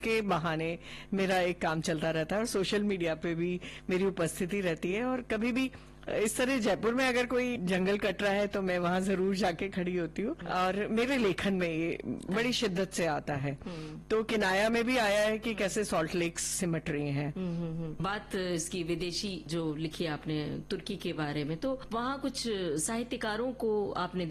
के बहाने मेरा एक काम चलता रहता है और सोशल मीडिया पे भी मेरी उपस्थिति रहती है। और कभी भी इस तरह जयपुर में अगर कोई जंगल कट रहा है तो मैं वहां जरूर जाके खड़ी होती हूँ और मेरे लेखन में ये बड़ी शिद्दत से आता है। तो किनाया में भी आया है कि कैसे सॉल्ट लेक्स सिमट रही हैं। बात इसकी विदेशी जो लिखी आपने तुर्की के बारे में, तो वहाँ कुछ साहित्यकारों को आपने